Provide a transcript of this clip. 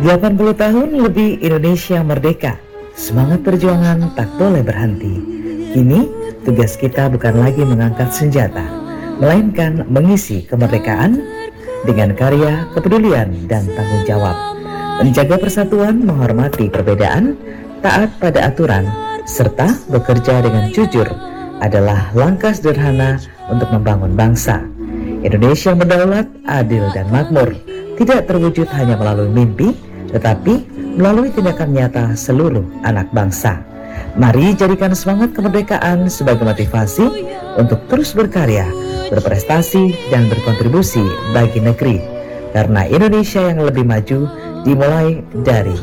80 tahun lebih Indonesia merdeka. Semangat perjuangan tak boleh berhenti. Kini, tugas kita bukan lagi mengangkat senjata, melainkan mengisi kemerdekaan dengan karya, kepedulian, dan tanggung jawab. Menjaga persatuan, menghormati perbedaan, taat pada aturan, serta bekerja dengan jujur adalah langkah sederhana untuk membangun bangsa. Indonesia berdaulat, adil, dan makmur tidak terwujud hanya melalui mimpi, tetapi melalui tindakan nyata seluruh anak bangsa. Mari jadikan semangat kemerdekaan sebagai motivasi untuk terus berkarya, berprestasi, dan berkontribusi bagi negeri. Karena Indonesia yang lebih maju dimulai dari